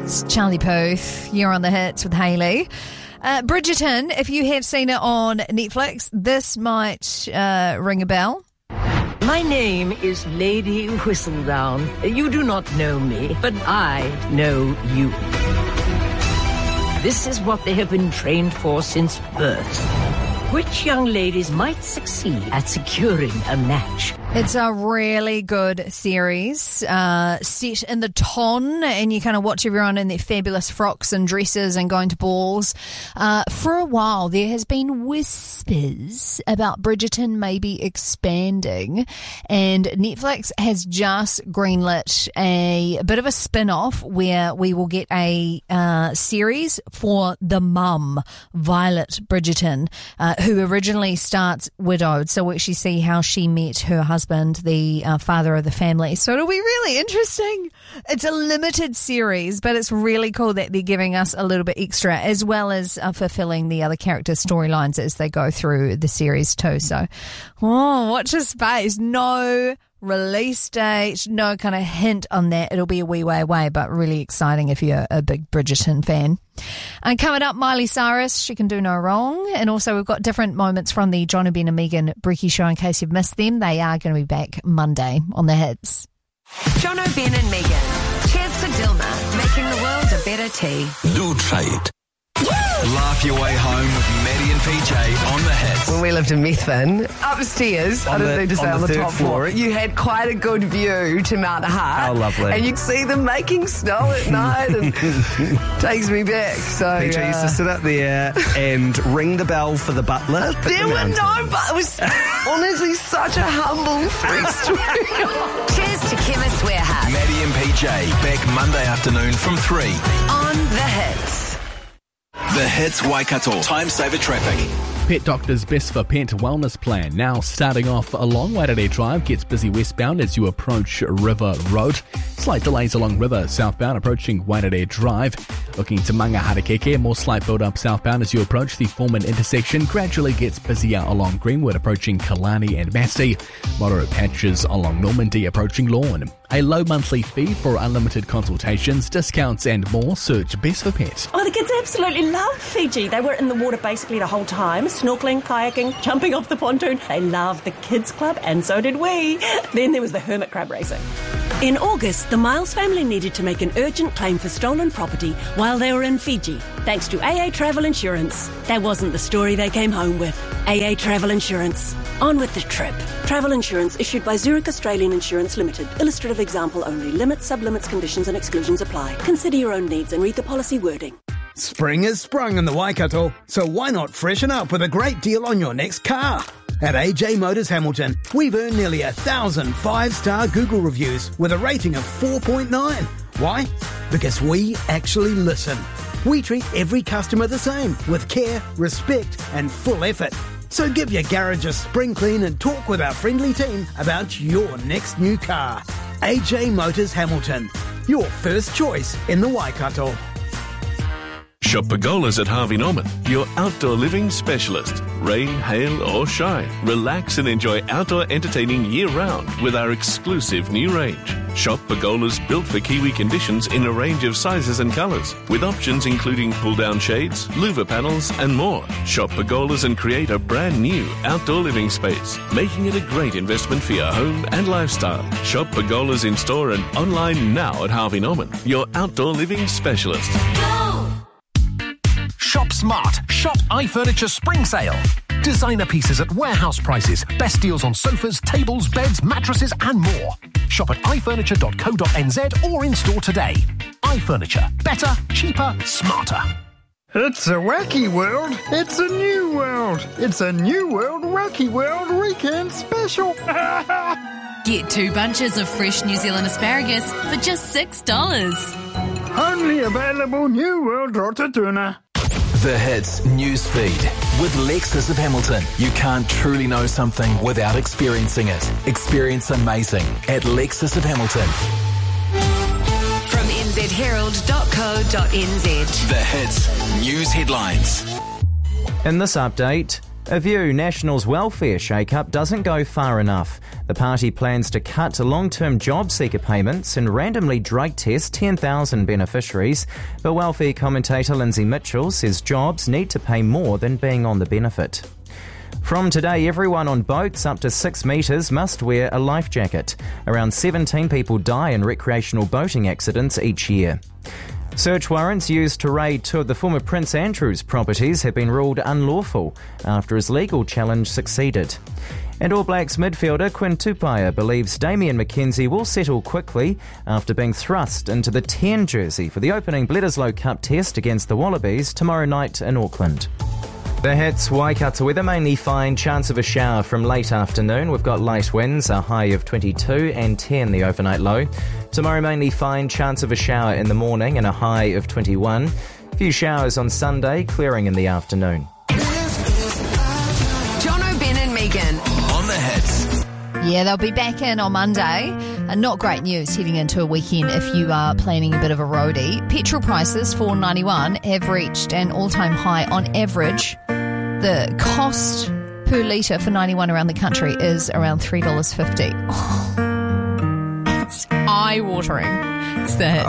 It's Charlie Puth. You're on the hits with Hayley. Bridgerton, if you have seen it on Netflix, this might ring a bell. My name is Lady Whistledown. You do not know me, but I know you. This is what they have been trained for since birth. Which young ladies might succeed at securing a match? It's a really good series, set in the Ton, and you kind of watch everyone in their fabulous frocks and dresses and going to balls. For a while, there has been whispers about Bridgerton maybe expanding, and Netflix has just greenlit a bit of a spin-off where we will get a series for the mum, Violet Bridgerton, who originally starts widowed. So we actually see how she met her husband, the father of the family. So it'll be really interesting. It's a limited series, but it's really cool that they're giving us a little bit extra, as well as fulfilling the other characters' storylines as they go through the series too. So, watch this space. No release date, no kind of hint on that. It'll be a wee way away, but really exciting if you're a big Bridgerton fan. And coming up, Miley Cyrus, She Can Do No Wrong. And also we've got different moments from the John and Ben and Megan Brekkie show in case you've missed them. They are going to be back Monday on the hits. John O'Ben and Megan. Cheers to Dilma, making the world a better tea. Do try it. Laugh your way home with Maddie and PJ on the hits. When we lived in Methven, upstairs, I didn't need to say on the top floor, you had quite a good view to Mount Hart. Oh, lovely. And you'd see them making snow at night, and takes me back. So PJ used to sit up there and ring the bell for the butler. There were no, but it was honestly such a humble freak story. Cheers to Chemist Warehouse. Maddie and PJ, back Monday afternoon from 3. On the hits. The Hits Waikato Time Saver Traffic. Pet Doctor's Best for Pet Wellness Plan now starting off along Waitangi Drive, gets busy westbound as you approach River Road. Slight delays along River southbound approaching Waitangi Drive. Looking to Mangaharakeke, more slight build up southbound as you approach the Foreman intersection. Gradually gets busier along Greenwood approaching Kalani and Massey. Moderate patches along Normandy approaching Lawn. A low monthly fee for unlimited consultations, discounts and more. Search Best for Pet. Oh, the kids absolutely loved Fiji. They were in the water basically the whole time, snorkeling, kayaking, jumping off the pontoon. They loved the kids club, and so did we. Then there was the hermit crab racing. In August, the Miles family needed to make an urgent claim for stolen property while they were in Fiji, thanks to AA Travel Insurance. That wasn't the story they came home with. AA Travel Insurance. On with the trip. Travel insurance issued by Zurich Australian Insurance Limited. Illustrative example only. Limits, sublimits, conditions and exclusions apply. Consider your own needs and read the policy wording. Spring has sprung in the Waikato, so why not freshen up with a great deal on your next car? At AJ Motors Hamilton, we've earned nearly 1,000 5-star Google reviews with a rating of 4.9. Why? Because we actually listen. We treat every customer the same, with care, respect and full effort. So give your garage a spring clean and talk with our friendly team about your next new car. AJ Motors Hamilton, your first choice in the Waikato. Shop Pergolas at Harvey Norman, your outdoor living specialist. Rain, hail or shine, relax and enjoy outdoor entertaining year-round with our exclusive new range. Shop Pergolas built for Kiwi conditions in a range of sizes and colours, with options including pull-down shades, louver panels and more. Shop Pergolas and create a brand new outdoor living space, making it a great investment for your home and lifestyle. Shop Pergolas in store and online now at Harvey Norman, your outdoor living specialist. Shop smart. Shop iFurniture Spring Sale. Designer pieces at warehouse prices. Best deals on sofas, tables, beds, mattresses and more. Shop at ifurniture.co.nz or in store today. iFurniture. Better, cheaper, smarter. It's a wacky world. It's a new world. It's a new world Wacky World Weekend Special. Get 2 bunches of fresh New Zealand asparagus for just $6. Only available New World Rotatuna. The Hits Newsfeed. With Lexus of Hamilton, you can't truly know something without experiencing it. Experience amazing at Lexus of Hamilton. From nzherald.co.nz. The Hits News Headlines. In this update, A View National's welfare shake-up doesn't go far enough. The party plans to cut long-term job seeker payments and randomly drug test 10,000 beneficiaries. But welfare commentator Lindsay Mitchell says jobs need to pay more than being on the benefit. From today, everyone on boats up to 6 metres must wear a life jacket. Around 17 people die in recreational boating accidents each year. Search warrants used to raid two of the former Prince Andrew's properties have been ruled unlawful after his legal challenge succeeded. And All Blacks midfielder Quinn Tupaia believes Damian McKenzie will settle quickly after being thrust into the 10 jersey for the opening Bledisloe Cup test against the Wallabies tomorrow night in Auckland. The Hits Waikato weather, mainly fine, chance of a shower from late afternoon. We've got light winds, a high of 22 and 10 the overnight low. Tomorrow mainly fine, chance of a shower in the morning and a high of 21. Few showers on Sunday, clearing in the afternoon. Jono, Ben and Megan. On the Hits. Yeah, they'll be back in on Monday. Not great news heading into a weekend if you are planning a bit of a roadie. Petrol prices for $4.91 have reached an all-time high on average. The cost per litre for 91 around the country is around $3.50. Oh, it's eye-watering. It's the Hits.